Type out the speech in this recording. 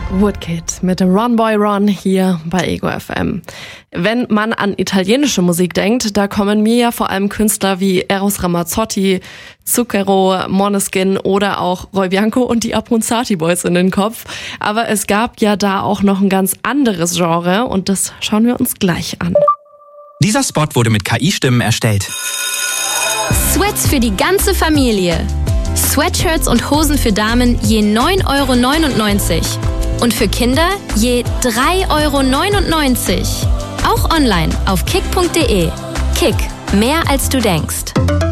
Woodkid mit Run Boy Run hier bei Ego FM. Wenn man an italienische Musik denkt, da kommen mir ja vor allem Künstler wie Eros Ramazzotti, Zucchero, Måneskin oder auch Roy Bianco und die Abronzati Boys in den Kopf. Aber es gab ja da auch noch ein ganz anderes Genre und das schauen wir uns gleich an. Dieser Spot wurde mit KI-Stimmen erstellt. Sweats für die ganze Familie. Sweatshirts und Hosen für Damen je 9,99 € und für Kinder je 3,99 €. Auch online auf kick.de. Kick, mehr als du denkst.